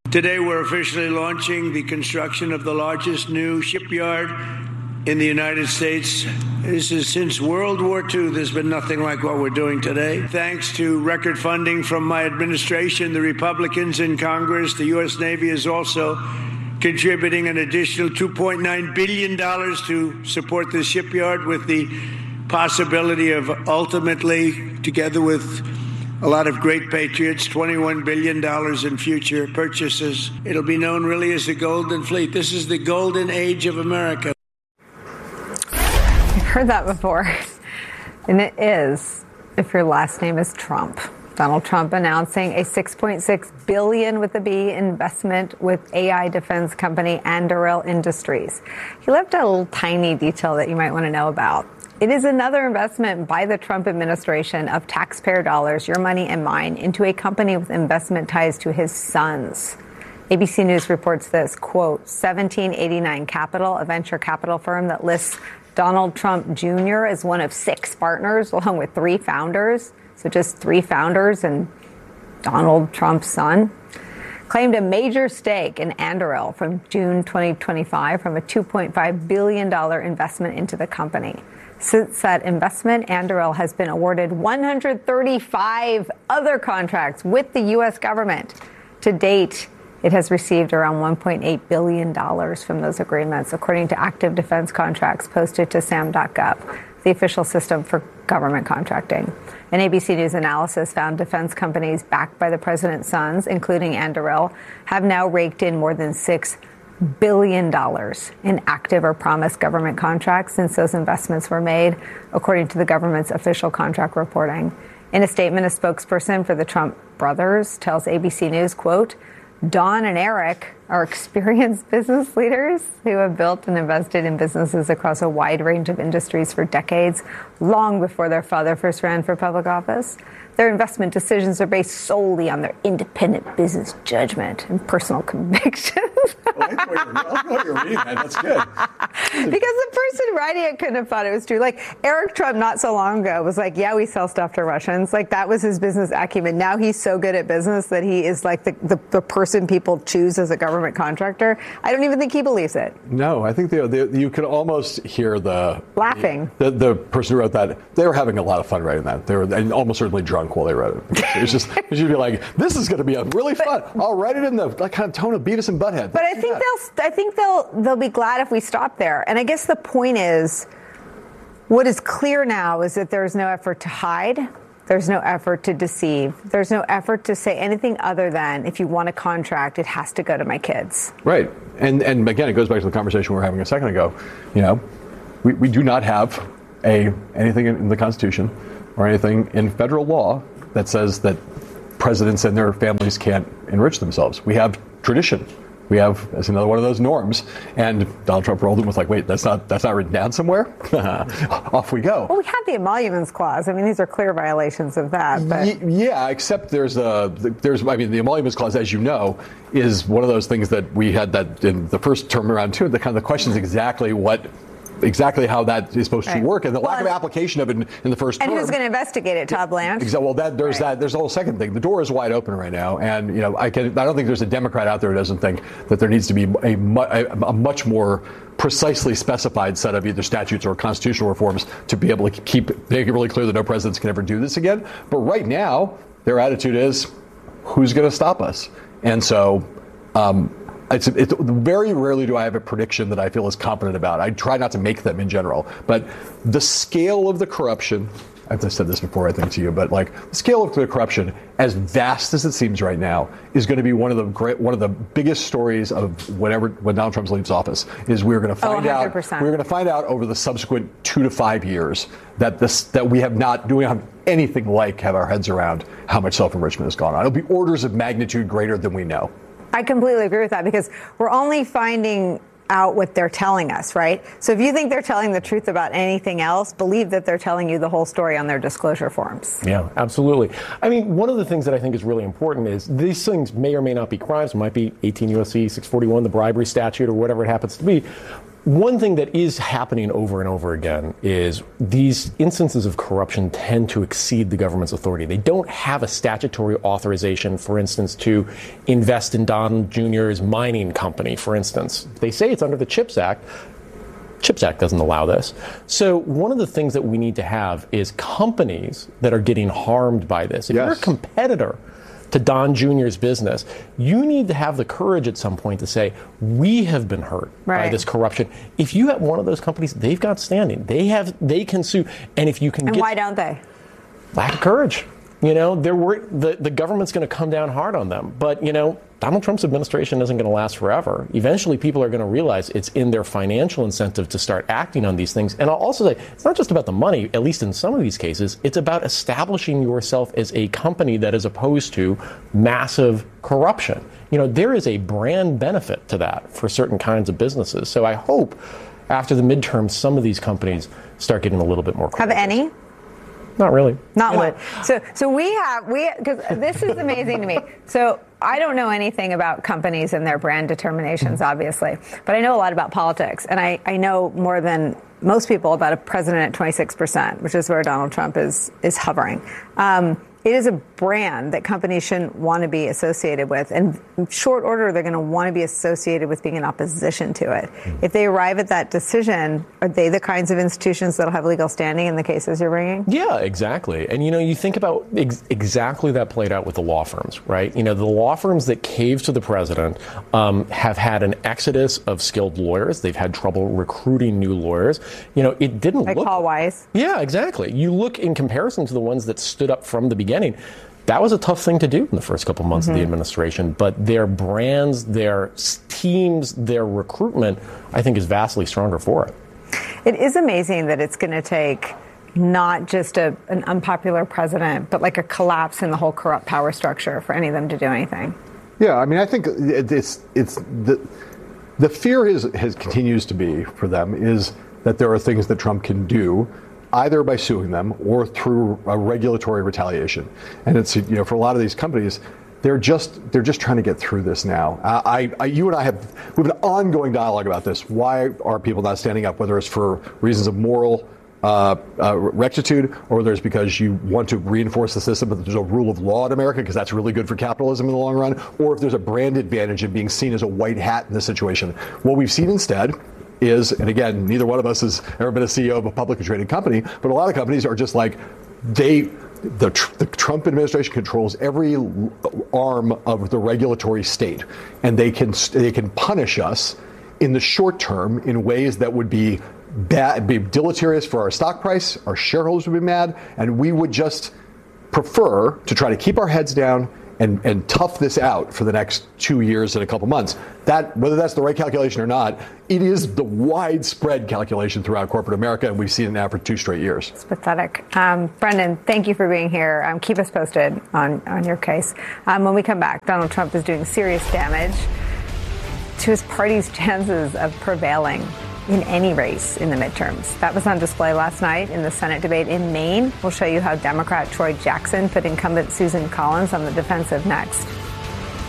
Today, we're officially launching the construction of the largest new shipyard in the United States. This is since World War II. There's been nothing like what we're doing today. Thanks to record funding from my administration, the Republicans in Congress, the U.S. Navy is also contributing an additional $2.9 billion to support the shipyard, with the possibility of ultimately, together with a lot of great patriots, $21 billion in future purchases. It'll be known really as the Golden Fleet. This is the golden age of America. I've heard that before. And it is, if your last name is Trump. Donald Trump announcing a $6.6 billion with a B investment with AI defense company Anduril Industries. He left a little tiny detail that you might want to know about. It is another investment by the Trump administration of taxpayer dollars, your money and mine, into a company with investment ties to his sons. ABC News reports this, quote, 1789 Capital, a venture capital firm that lists Donald Trump Jr. as one of 6 partners, along with 3 founders. So just 3 founders and Donald Trump's son, claimed a major stake in Anduril from June 2025 from a $2.5 billion investment into the company. Since that investment, Anduril has been awarded 135 other contracts with the U.S. government. To date, it has received around $1.8 billion from those agreements, according to active defense contracts posted to SAM.gov, the official system for government contracting. An ABC News analysis found defense companies backed by the president's sons, including Anduril, have now raked in more than $6 billion in active or promised government contracts since those investments were made, according to the government's official contract reporting. In a statement, a spokesperson for the Trump brothers tells ABC News, quote, Don and Eric are experienced business leaders who have built and invested in businesses across a wide range of industries for decades, long before their father first ran for public office. Their investment decisions are based solely on their independent business judgment and personal convictions. I thought you were reading that. That's good. Because the person writing it couldn't have thought it was true. Like, Eric Trump not so long ago was like, yeah, we sell stuff to Russians. Like, that was his business acumen. Now he's so good at business that he is like the person people choose as a government contractor. I don't even think he believes it. No, I think you could almost hear the laughing. The person who wrote that, they were having a lot of fun writing that. They were and almost certainly drunk while they wrote it. It should be like, this is going to be a really fun. I'll write it in the kind of tone of Beavis and Butthead. But I think they'll be glad if we stop there. And I guess the point is, what is clear now is that there's no effort to hide. There's no effort to deceive. There's no effort to say anything other than, if you want a contract, it has to go to my kids. Right. And again, it goes back to the conversation we were having a second ago. You know, we do not have anything in the Constitution or anything in federal law that says that presidents and their families can't enrich themselves. We have tradition. We have, as another one of those norms, and Donald Trump rolled in with like, wait, that's not written down somewhere? Off we go. Well, we have the Emoluments Clause. I mean, these are clear violations of that. But yeah, except the Emoluments Clause, as you know, is one of those things that we had that in the first term around too. The kind of the question is exactly how that is supposed to work, and the lack of application of it in the first term. And who's going to investigate it? Todd Blanche? Exactly. Well, there's a whole second thing. The door is wide open right now, and you know, I don't think there's a Democrat out there who doesn't think that there needs to be a much more precisely specified set of either statutes or constitutional reforms to be able to make it really clear that no presidents can ever do this again. But right now, their attitude is, who's going to stop us? And so. It's very rarely do I have a prediction that I feel as confident about. I try not to make them in general. But the scale of the corruption, I've said this before, I think, to you, but like the scale of the corruption, as vast as it seems right now, is going to be one of the biggest stories of when Donald Trump leaves office. Is we're going to find out. We're going to find out over the subsequent 2 to 5 years that we have not doing anything like have our heads around how much self-enrichment has gone on. It'll be orders of magnitude greater than we know. I completely agree with that, because we're only finding out what they're telling us, right? So if you think they're telling the truth about anything else, believe that they're telling you the whole story on their disclosure forms. Yeah, absolutely. I mean, one of the things that I think is really important is these things may or may not be crimes. It might be 18 U.S.C. 641, the bribery statute, or whatever it happens to be. One thing that is happening over and over again is these instances of corruption tend to exceed the government's authority. They don't have a statutory authorization, for instance, to invest in Don Jr.'s mining company, for instance. They say it's under the CHIPS Act. CHIPS Act doesn't allow this. So one of the things that we need to have is companies that are getting harmed by this. If you're a competitor to Don Jr.'s business, you need to have the courage at some point to say, we have been hurt by this corruption. If you have one of those companies, they've got standing. They can sue. And if you can And why don't they? Lack of courage. You know, the government's going to come down hard on them. But, you know, Donald Trump's administration isn't going to last forever. Eventually, people are going to realize it's in their financial incentive to start acting on these things. And I'll also say, it's not just about the money, at least in some of these cases. It's about establishing yourself as a company that is opposed to massive corruption. You know, there is a brand benefit to that for certain kinds of businesses. So I hope after the midterms, some of these companies start getting a little bit more credible. Have any? Not really. Not one. So we because this is amazing to me. So I don't know anything about companies and their brand determinations, obviously, but I know a lot about politics, and I know more than most people about a president at 26%, which is where Donald Trump is hovering. It is a brand that companies shouldn't want to be associated with. And in short order, they're going to want to be associated with being in opposition to it. If they arrive at that decision, are they the kinds of institutions that will have legal standing in the cases you're bringing? Yeah, exactly. And, you know, you think about exactly that played out with the law firms, right? You know, the law firms that caved to the president have had an exodus of skilled lawyers. They've had trouble recruiting new lawyers. You know, it didn't look... Like Paul Weiss? Yeah, exactly. You look in comparison to the ones that stood up from the beginning. That was a tough thing to do in the first couple months of the administration, but their brands, their teams, their recruitment, I think is vastly stronger for it. It is amazing that it's going to take not just an unpopular president, but like a collapse in the whole corrupt power structure for any of them to do anything. Yeah, I mean, I think it's the fear has continues to be for them is that there are things that Trump can do either by suing them or through a regulatory retaliation. And it's, you know, for a lot of these companies, they're just trying to get through this now. You and I have an ongoing dialogue about this. Why are people not standing up, whether it's for reasons of moral rectitude, or whether it's because you want to reinforce the system, that there's a rule of law in America because that's really good for capitalism in the long run, or if there's a brand advantage in being seen as a white hat in this situation. What we've seen instead is, and again, neither one of us has ever been a CEO of a publicly traded company, but a lot of companies are just like, the Trump administration controls every arm of the regulatory state, and they can punish us in the short term in ways that would be deleterious for our stock price. Our shareholders would be mad, and we would just prefer to try to keep our heads down and tough this out for the next 2 years and a couple months. That, whether that's the right calculation or not, it is the widespread calculation throughout corporate America, and we've seen it now for 2 straight years. It's pathetic. Brendan, thank you for being here. Keep us posted on your case. When we come back, Donald Trump is doing serious damage to his party's chances of prevailing in any race in the midterms. That was on display last night in the Senate debate in Maine. We'll show you how Democrat Troy Jackson put incumbent Susan Collins on the defensive next.